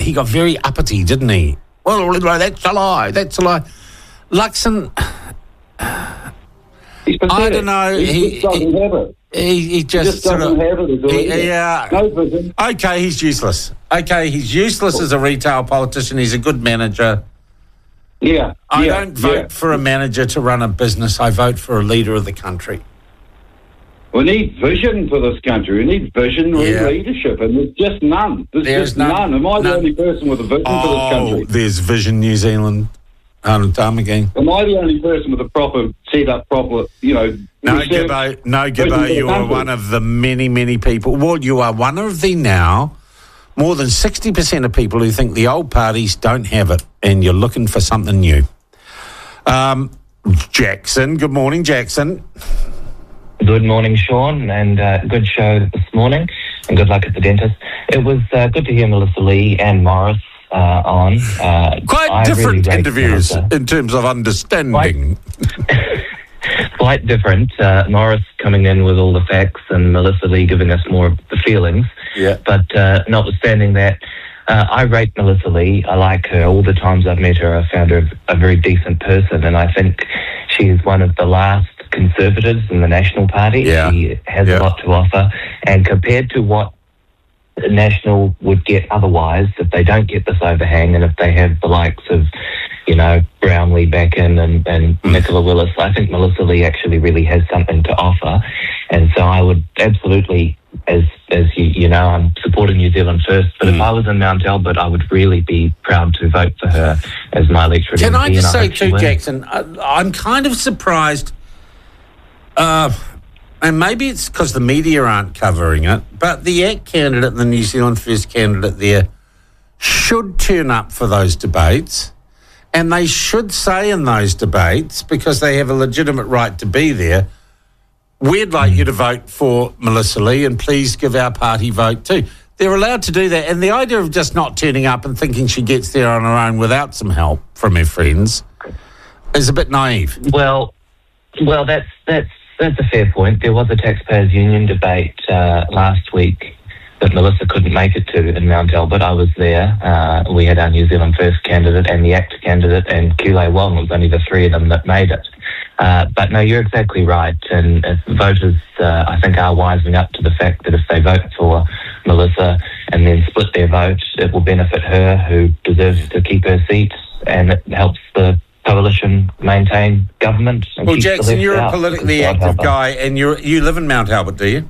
he got very uppity, didn't he? Well, that's a lie. That's a lie. Luxon, I don't know. He doesn't have it. He just doesn't have it. Yeah. No vision. Okay, he's useless. He's useless as a retail politician. He's a good manager. Yeah. I don't vote for a manager to run a business. I vote for a leader of the country. We need vision for this country. We need visionary leadership, and there's just none. There's just none. Am I the only person with a vision for this country? There's Vision New Zealand. Time again. Am I the only person with a proper No, Gibbo, you are one of the many, many people. Well, you are one of the now more than 60% of people who think the old parties don't have it, and you're looking for something new. Jackson, good morning, Jackson. Good morning, Sean, and good show this morning, and good luck at the dentist. It was good to hear Melissa Lee and Morris on. Quite different interviews in terms of understanding. Quite different. Morris coming in with all the facts and Melissa Lee giving us more of the feelings. Yeah. But notwithstanding that, I rate Melissa Lee. I like her. All the times I've met her, I've found her a very decent person, and I think she's one of the last Conservatives in the National Party. Yeah. She has a lot to offer, and compared to what National would get otherwise, if they don't get this overhang and if they have the likes of, Brownlee back in and Nicola Willis, I think Melissa Lee actually really has something to offer. And so I would absolutely, as you know, I'm supporting New Zealand First, but if I was in Mount Albert, I would really be proud to vote for her as my electorate. Can I just say too, Jackson, I'm kind of surprised, and maybe it's because the media aren't covering it, but the ACT candidate and the New Zealand First candidate there should turn up for those debates, and they should say in those debates, because they have a legitimate right to be there, we'd like you to vote for Melissa Lee and please give our party vote too. They're allowed to do that, and the idea of just not turning up and thinking she gets there on her own without some help from her friends is a bit naive. Well, that's a fair point. There was a taxpayers union debate last week that Melissa couldn't make it to in Mount Albert. I was there. We had our New Zealand First candidate and the ACT candidate, and Kule Wong. It was only the three of them that made it. But no, you're exactly right. And if voters, I think, are wising up to the fact that if they vote for Melissa and then split their vote, it will benefit her, who deserves to keep her seat, and it helps the coalition maintain government. Well, Jackson, you're a politically active guy, and you live in Mount Albert, do you?